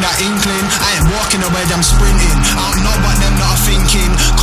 that inkling. I ain't walking away, I'm sprinting. I don't know what them not thinking.